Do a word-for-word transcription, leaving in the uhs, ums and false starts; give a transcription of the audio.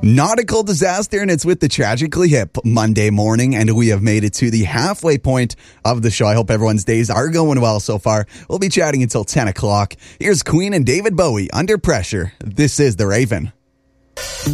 Nautical disaster, and it's with the Tragically Hip Monday morning, and we have made it to the halfway point of the show. I hope everyone's days are going well so far. We'll be chatting until ten o'clock. Here's Queen and David Bowie, Under Pressure. This is The Raven.